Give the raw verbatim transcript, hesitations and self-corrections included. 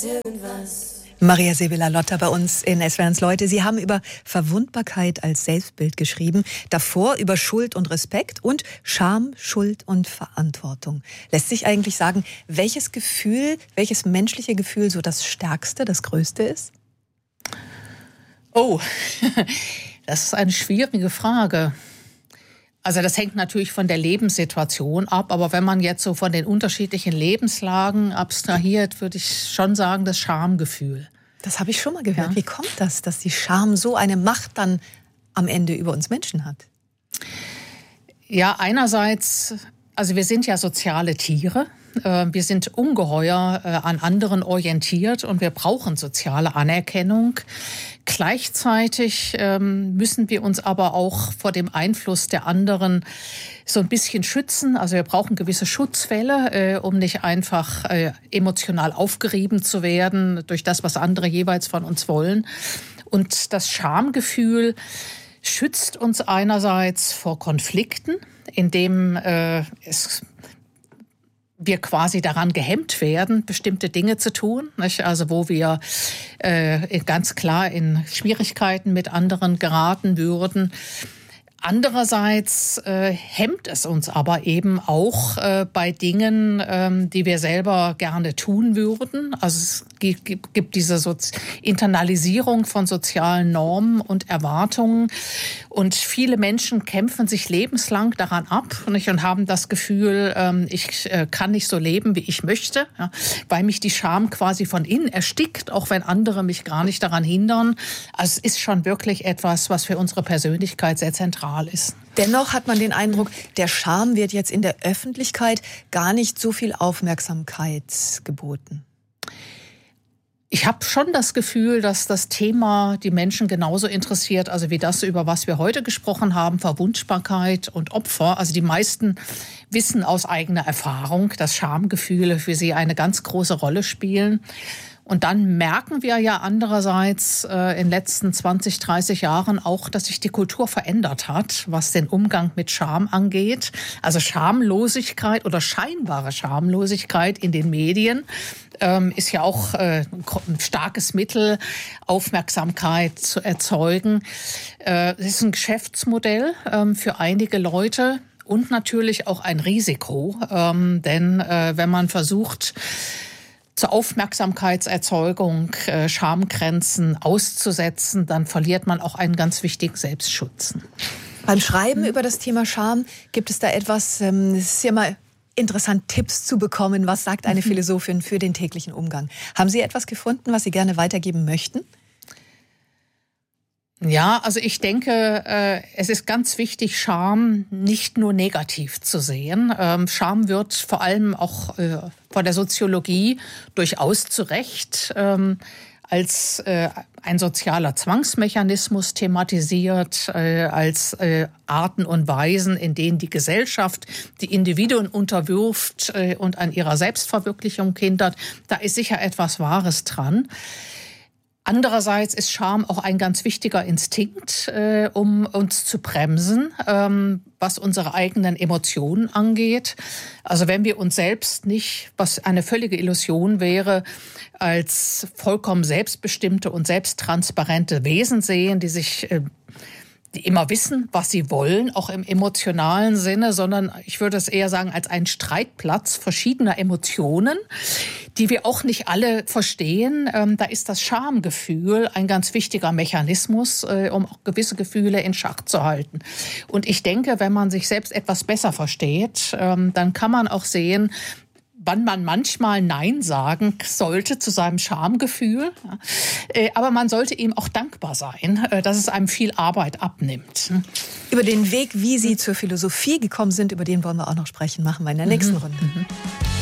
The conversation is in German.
Maria Sibylla-Lotter bei uns in S W R eins Leute. Sie haben über Verwundbarkeit als Selbstbild geschrieben, davor über Schuld und Respekt und Scham, Schuld und Verantwortung. Lässt sich eigentlich sagen, welches Gefühl, welches menschliche Gefühl so das stärkste, das größte ist? Oh, das ist eine schwierige Frage. Also das hängt natürlich von der Lebenssituation ab, aber wenn man jetzt so von den unterschiedlichen Lebenslagen abstrahiert, würde ich schon sagen, das Schamgefühl. Das habe ich schon mal gehört. Ja. Wie kommt das, dass die Scham so eine Macht dann am Ende über uns Menschen hat? Ja, einerseits, also wir sind ja soziale Tiere. Wir sind ungeheuer an anderen orientiert und wir brauchen soziale Anerkennung. Gleichzeitig müssen wir uns aber auch vor dem Einfluss der anderen so ein bisschen schützen. Also wir brauchen gewisse Schutzwelle, um nicht einfach emotional aufgerieben zu werden durch das, was andere jeweils von uns wollen. Und das Schamgefühl schützt uns einerseits vor Konflikten, indem es wir quasi daran gehemmt werden, bestimmte Dinge zu tun, nicht? Also wo wir äh, ganz klar in Schwierigkeiten mit anderen geraten würden. Andererseits äh, hemmt es uns aber eben auch äh, bei Dingen, ähm, die wir selber gerne tun würden. Also es gibt, gibt diese Sozi- Internalisierung von sozialen Normen und Erwartungen. Und viele Menschen kämpfen sich lebenslang daran ab, nicht? Und haben das Gefühl, ähm, ich äh, kann nicht so leben, wie ich möchte, ja? Weil mich die Scham quasi von innen erstickt, auch wenn andere mich gar nicht daran hindern. Also es ist schon wirklich etwas, was für unsere Persönlichkeit sehr zentral ist. Dennoch hat man den Eindruck, der Scham wird jetzt in der Öffentlichkeit gar nicht so viel Aufmerksamkeit geboten. Ich habe schon das Gefühl, dass das Thema die Menschen genauso interessiert, also wie das, über was wir heute gesprochen haben, Verwundbarkeit und Opfer. Also die meisten wissen aus eigener Erfahrung, dass Schamgefühle für sie eine ganz große Rolle spielen. Und dann merken wir ja andererseits äh, in den letzten zwanzig, dreißig Jahren auch, dass sich die Kultur verändert hat, was den Umgang mit Scham angeht. Also Schamlosigkeit oder scheinbare Schamlosigkeit in den Medien ähm, ist ja auch äh, ein starkes Mittel, Aufmerksamkeit zu erzeugen. Äh, es ist ein Geschäftsmodell ähm, für einige Leute. Und natürlich auch ein Risiko, ähm, denn äh, wenn man versucht, zur Aufmerksamkeitserzeugung äh, Schamgrenzen auszusetzen, dann verliert man auch einen ganz wichtigen Selbstschutz. Beim Schreiben über das Thema Scham gibt es da etwas, ähm, es ist ja mal interessant, Tipps zu bekommen. Was sagt eine Philosophin für den täglichen Umgang? Haben Sie etwas gefunden, was Sie gerne weitergeben möchten? Ja, also ich denke, äh, es ist ganz wichtig, Scham nicht nur negativ zu sehen. Ähm, Scham wird vor allem auch äh, von der Soziologie durchaus zu Recht ähm, als äh, ein sozialer Zwangsmechanismus thematisiert, äh, als äh, Arten und Weisen, in denen die Gesellschaft die Individuen unterwirft äh, und an ihrer Selbstverwirklichung hindert. Da ist sicher etwas Wahres dran. Andererseits ist Scham auch ein ganz wichtiger Instinkt, äh, um uns zu bremsen, ähm, was unsere eigenen Emotionen angeht. Also wenn wir uns selbst nicht, was eine völlige Illusion wäre, als vollkommen selbstbestimmte und selbsttransparente Wesen sehen, die sich äh, die immer wissen, was sie wollen, auch im emotionalen Sinne, sondern ich würde es eher sagen als einen Streitplatz verschiedener Emotionen, die wir auch nicht alle verstehen. Ähm, da ist das Schamgefühl ein ganz wichtiger Mechanismus, äh, um auch gewisse Gefühle in Schach zu halten. Und ich denke, wenn man sich selbst etwas besser versteht, ähm, dann kann man auch sehen, wann man manchmal Nein sagen sollte zu seinem Schamgefühl. Aber man sollte ihm auch dankbar sein, dass es einem viel Arbeit abnimmt. Über den Weg, wie Sie zur Philosophie gekommen sind, über den wollen wir auch noch sprechen, machen wir in der nächsten mhm. Runde. Mhm.